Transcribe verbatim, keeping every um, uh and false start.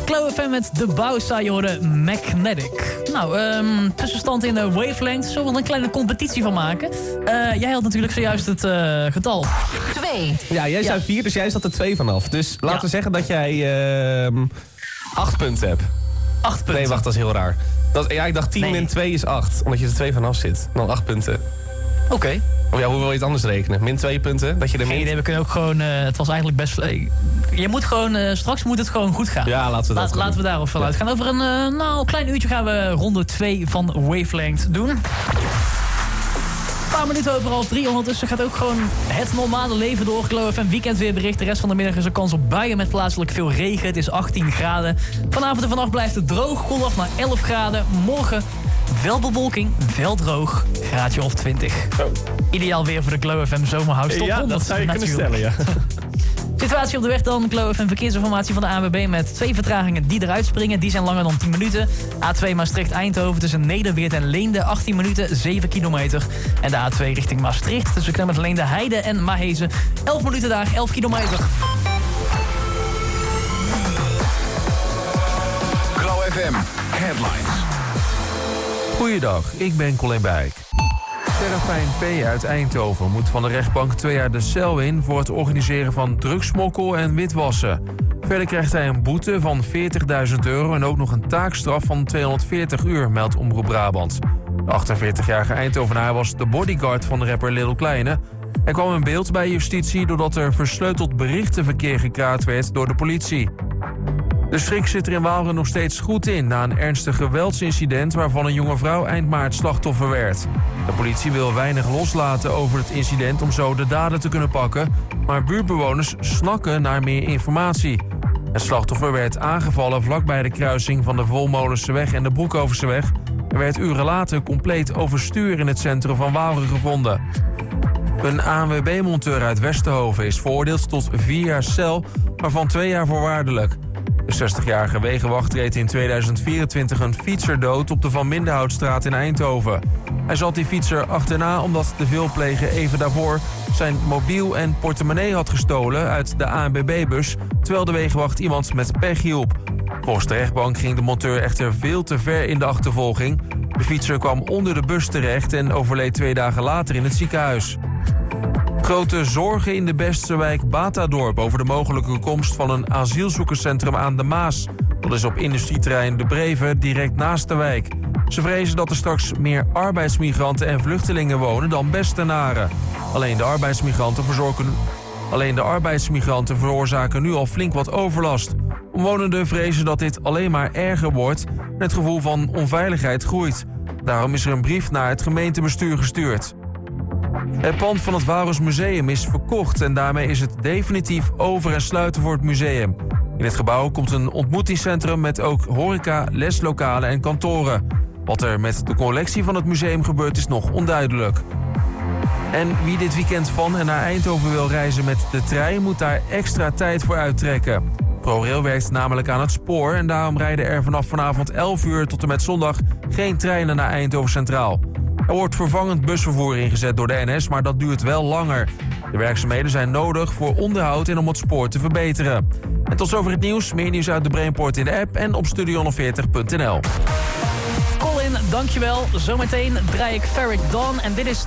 Glow F M met de Bouwsa, je hoorde Magnetic. Nou, um, tussenstand in de wavelength. Zullen we er een kleine competitie van maken? Uh, jij had natuurlijk zojuist het uh, getal. Twee. Ja, jij zei ja. vier, dus jij zat er twee vanaf. Dus laten ja. we zeggen dat jij uh, acht punten hebt. Acht punten? Nee, wacht, dat is heel raar. Dat, ja, ik dacht tien nee. min twee is acht. Omdat je er twee vanaf zit. Dan acht punten. Oké. Okay. Of ja, hoe wil je het anders rekenen? Min twee punten? Dat je er Geen min... idee, we kunnen ook gewoon... Uh, het was eigenlijk best... Uh, je moet gewoon... Uh, straks moet het gewoon goed gaan. Ja, laten we dat Laat, Laten we daarop vanuit gaan. Over een uh, nou, klein uurtje gaan we ronde twee van Wavelength doen. Een paar minuten over half drie. Ondertussen gaat ook gewoon het normale leven door. Glow F M weekendweerbericht. De rest van de middag is er kans op buien met plaatselijk veel regen. Het is achttien graden. Vanavond en vannacht blijft het droog. Koelt af naar elf graden. Morgen wel bewolking, wel droog. Graadje of twintig. Oh. Ideaal weer voor de Glow F M zomerhouse top ja, honderd. Dat zou je natuurlijk kunnen stellen, ja. Situatie op de weg dan. Glow F M verkeersinformatie van de A N W B met twee vertragingen die eruit springen. Die zijn langer dan tien minuten. A twee Maastricht-Eindhoven tussen Nederweert en Leende achttien minuten, zeven kilometer. En de A twee richting Maastricht tussen Knemmert Leende, Heide en Mahezen. elf minuten daar, elf kilometer. Glow F M Headlines. Goeiedag, ik ben Colin Bijk. Serafijn P. uit Eindhoven moet van de rechtbank twee jaar de cel in voor het organiseren van drugsmokkel en witwassen. Verder krijgt hij een boete van veertigduizend euro en ook nog een taakstraf van tweehonderdveertig uur, meldt Omroep Brabant. De achtenveertigjarige Eindhovenaar was de bodyguard van de rapper Lil Kleine. Hij kwam in beeld bij justitie doordat er versleuteld berichtenverkeer gekraakt werd door de politie. De schrik zit er in Waalre nog steeds goed in na een ernstig geweldsincident waarvan een jonge vrouw eind maart slachtoffer werd. De politie wil weinig loslaten over het incident om zo de daden te kunnen pakken, maar buurtbewoners snakken naar meer informatie. Het slachtoffer werd aangevallen vlakbij de kruising van de Volmolenseweg en de Broekhoverseweg en werd uren later compleet overstuur in het centrum van Waalre gevonden. Een A N W B-monteur uit Westerhoven is veroordeeld tot vier jaar cel, waarvan twee jaar voorwaardelijk. De zestigjarige wegenwacht reed in tweeduizend vierentwintig een fietser dood op de Van Minderhoutstraat in Eindhoven. Hij zat die fietser achterna omdat de veelpleger even daarvoor zijn mobiel en portemonnee had gestolen uit de A N B B-bus, terwijl de wegenwacht iemand met pech hielp. Volgens de rechtbank ging de monteur echter veel te ver in de achtervolging. De fietser kwam onder de bus terecht en overleed twee dagen later in het ziekenhuis. Grote zorgen in de Bestserwijk Batadorp over de mogelijke komst van een asielzoekerscentrum aan de Maas. Dat is op industrieterrein De Breven, direct naast de wijk. Ze vrezen dat er straks meer arbeidsmigranten en vluchtelingen wonen dan Bestenaren. Alleen de arbeidsmigranten verzorgen... Alleen de arbeidsmigranten veroorzaken nu al flink wat overlast. Omwonenden vrezen dat dit alleen maar erger wordt en het gevoel van onveiligheid groeit. Daarom is er een brief naar het gemeentebestuur gestuurd. Het pand van het Waalres Museum is verkocht en daarmee is het definitief over en sluiten voor het museum. In het gebouw komt een ontmoetingscentrum met ook horeca, leslokalen en kantoren. Wat er met de collectie van het museum gebeurt is nog onduidelijk. En wie dit weekend van en naar Eindhoven wil reizen met de trein moet daar extra tijd voor uittrekken. ProRail werkt namelijk aan het spoor en daarom rijden er vanaf vanavond elf uur tot en met zondag geen treinen naar Eindhoven Centraal. Er wordt vervangend busvervoer ingezet door de N S, maar dat duurt wel langer. De werkzaamheden zijn nodig voor onderhoud en om het spoor te verbeteren. En tot zover het nieuws. Meer nieuws uit de Brainport in de app en op studio honderdveertig punt n l. Colin, dankjewel. Zometeen draai ik Ferric Dawn en dit is